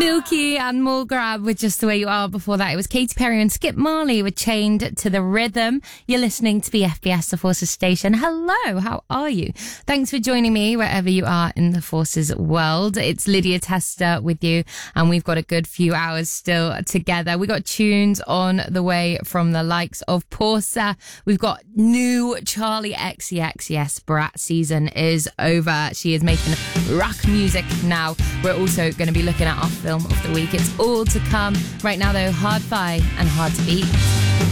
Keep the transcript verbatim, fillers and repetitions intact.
Milky and Mulgrab with Just the Way You Are. Before that, it was Katy Perry and Skip Marley with Chained to the Rhythm. You're listening to the F B S The Forces station. Hello, how are you? Thanks for joining me wherever you are in the Forces world. It's Lydia Tester with you, and we've got a good few hours still together. We got tunes on the way from the likes of Porsa. We've got new Charlie X C X. Yes, Brat season is over. She is making rock music now. We're also going to be looking at our film of the week. It's all to come. Right now, though, Hard Fi and Hard to Beat.